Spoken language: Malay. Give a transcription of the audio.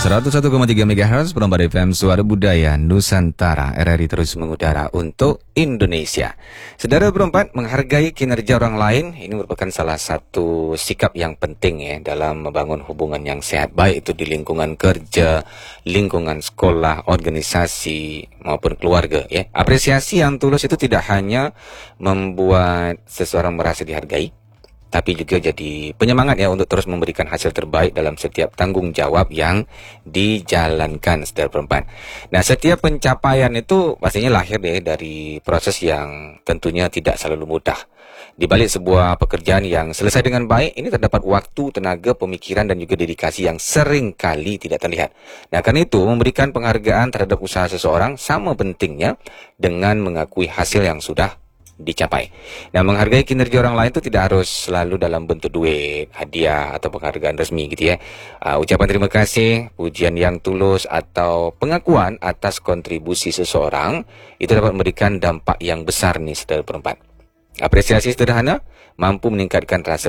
101,3 MHz Perempat FM Suara Budaya Nusantara RRI terus mengudara untuk Indonesia. Saudara Perempat, menghargai kinerja orang lain ini merupakan salah satu sikap yang penting ya dalam membangun hubungan yang sehat, baik itu di lingkungan kerja, lingkungan sekolah, organisasi maupun keluarga ya. Apresiasi yang tulus itu tidak hanya membuat seseorang merasa dihargai, tapi juga jadi penyemangat ya untuk terus memberikan hasil terbaik dalam setiap tanggung jawab yang dijalankan, saudara Perempat. Nah, setiap pencapaian itu pastinya lahir deh dari proses yang tentunya tidak selalu mudah. Di balik sebuah pekerjaan yang selesai dengan baik, ini terdapat waktu, tenaga, pemikiran, dan juga dedikasi yang sering kali tidak terlihat. Nah, karena itu memberikan penghargaan terhadap usaha seseorang sama pentingnya dengan mengakui hasil yang sudah dicapai. Nah, menghargai kinerja orang lain itu tidak harus selalu dalam bentuk duit, hadiah, atau penghargaan resmi gitu ya. Ucapan terima kasih, pujian yang tulus, atau pengakuan atas kontribusi seseorang itu dapat memberikan dampak yang besar nih, saudara Perempat. Apresiasi sederhana mampu meningkatkan rasa